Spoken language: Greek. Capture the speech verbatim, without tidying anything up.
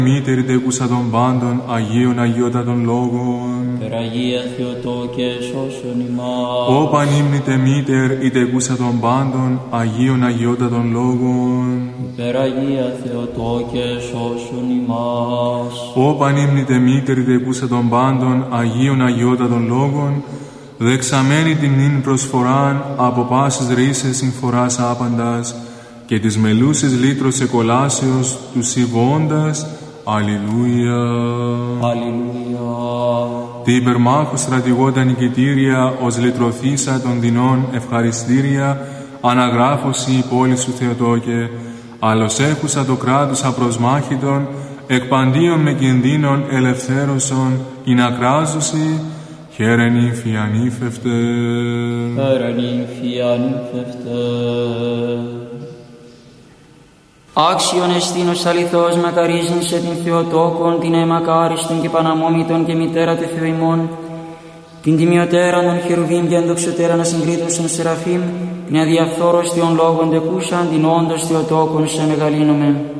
Μήτερη τεκούσα των πάντων, Αγίων Αγιότατων Λόγων. Περαγία Θεοτόκε, σώσον ημάς. Ω πανύμνητε Μήτερ, η τεκούσα των πάντων, Αγίων Αγιότατων Λόγων. Περαγία Θεοτόκε, σώσον ημάς. Ω πανύμνητε Μήτερ, η τεκούσα των πάντων, Αγίων Αγιότατων Λόγων, δεξαμένη την νυν προσφοράν, από πάσης ρίσες συμφοράς άπαντας, και της μελούσης λύτρος εκολάσεως του συμβώντας. Αλληλούια. Αλληλούια. Τι υπερμάχου στρατηγότα νικητήρια, ως λυτρωθήσα των δεινών ευχαριστήρια, αναγράφωση η πόλη σου Θεοτόκε, άλλος έχουσα το κράτος απροσμάχητον, εκπαντίον με κινδύνων ελευθέρωσον, ειν ακράζωση, χαίρεν ύμφη ανήφευτε. Χαίρεν ύμφη ανήφευτε. Άξιον εστίνος αληθώς μακαρίζειν σε την Θεοτόκον, την αιμακάριστον και παναμόμητον και μητέρα του Θεού ημών, την τιμιωτέραν των χερουβίμ και ενδοξωτέραν ασυγκρίτωσον σεραφείμ, την αδιαφθόρος Θεών λόγων τεκούσαν, την όντως Θεοτόκον σε μεγαλύνομαι.